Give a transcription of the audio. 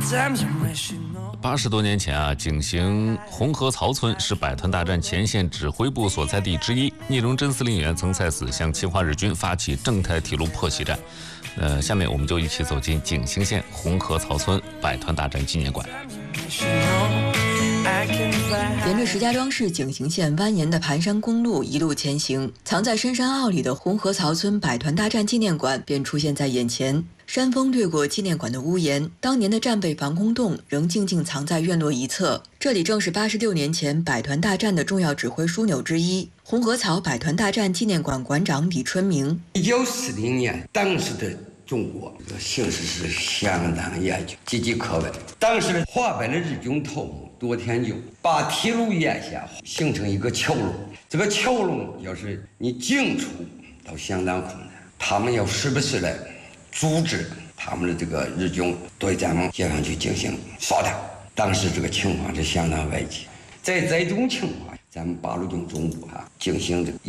80多年前啊，景行红河曹村是百团大战前线指挥部所在地之一。聂荣臻司令员曾在此向侵华日军发起正太铁路破袭战。下面我们就一起走进景行县红河曹村百团大战纪念馆。 沿着石家庄市景行县蜿蜒的盘山公路一路前行，藏在深山坳里的红河曹村百团大战纪念馆便出现在眼前。山风掠过纪念馆的屋檐，当年的战备防空洞仍静静藏在院落一侧。这里正是86年前百团大战的重要指挥枢纽之一——红河曹百团大战纪念馆馆长李春明。 1940年，当时的中国形势是相当严峻，岌岌可危。当时的华北的日军头目多田久把铁路沿线形成一个桥笼，这个桥笼要是你进出都相当困难，他们要时不时来阻止他们的这个日军对咱们解放区进行扫荡。当时这个情况是相当危急，在这种情况，咱们八路军总部进行这个